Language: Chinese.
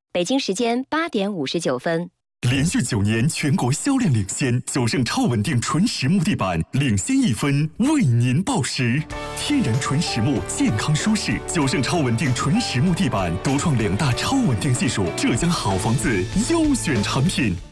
北京时间8:59。 连续9年全国销量领先，9胜超稳定纯实木地板领先1分，为您报时。天然纯实木，健康舒适，9胜超稳定纯实木地板独创2大超稳定技术，浙江好房子优选产品。